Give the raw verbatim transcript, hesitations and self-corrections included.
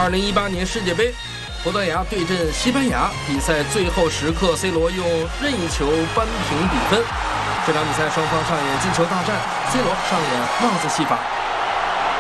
二零一八年世界杯，葡萄牙对阵西班牙，比赛最后时刻 C 罗用任意球扳平比分。这场比赛双方上演进球大战， C 罗上演帽子戏法。